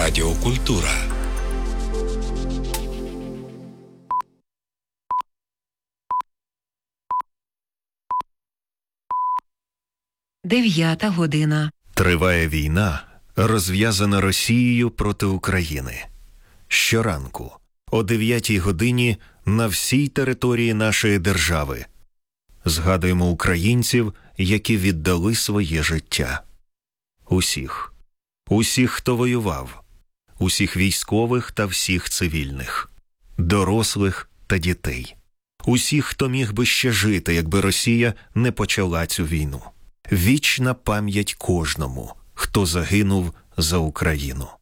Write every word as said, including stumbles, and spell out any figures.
Радіокультура. Дев'ята година. Триває війна, розв'язана Росією проти України. Щоранку, о дев'ятій годині, на всій території нашої держави згадуємо українців, які віддали своє життя. Усіх. Усіх, хто воював. Усіх військових та всіх цивільних. Дорослих та дітей. Усіх, хто міг би ще жити, якби Росія не почала цю війну. Вічна пам'ять кожному, хто загинув за Україну.